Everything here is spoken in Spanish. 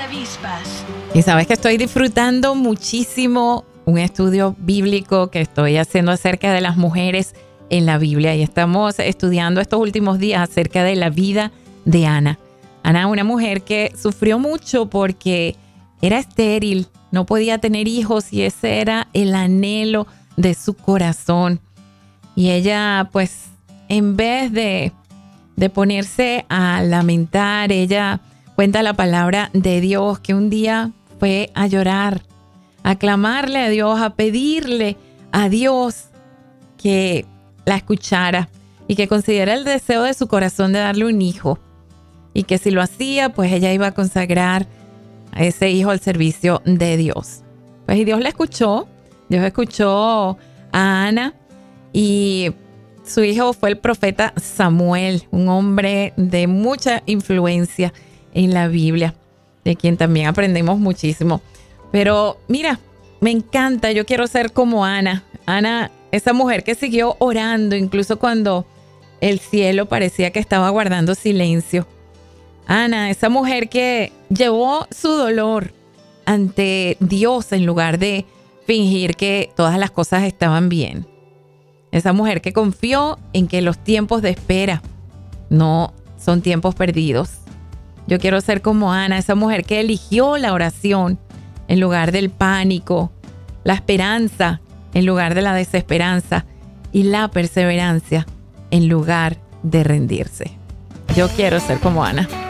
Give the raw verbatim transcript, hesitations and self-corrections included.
avispas. Y sabes que estoy disfrutando muchísimo un estudio bíblico que estoy haciendo acerca de las mujeres en la Biblia. Y estamos estudiando estos últimos días acerca de la vida de Ana. Ana, una mujer que sufrió mucho porque era estéril, no podía tener hijos y ese era el anhelo de su corazón. Y ella, pues, en vez de, de ponerse a lamentar, ella cuenta la palabra de Dios que un día fue a llorar, a clamarle a Dios, a pedirle a Dios que la escuchara y que considera el deseo de su corazón de darle un hijo. Y que si lo hacía, pues ella iba a consagrar a ese hijo al servicio de Dios. Pues y Dios la escuchó, Dios escuchó a Ana y su hijo fue el profeta Samuel, un hombre de mucha influencia en la Biblia, de quien también aprendemos muchísimo. Pero mira, me encanta, yo quiero ser como Ana. Ana, esa mujer que siguió orando, incluso cuando el cielo parecía que estaba guardando silencio. Ana, esa mujer que llevó su dolor ante Dios en lugar de fingir que todas las cosas estaban bien. Esa mujer que confió en que los tiempos de espera no son tiempos perdidos. Yo quiero ser como Ana, esa mujer que eligió la oración en lugar del pánico, la esperanza en lugar de la desesperanza y la perseverancia en lugar de rendirse. Yo quiero ser como Ana.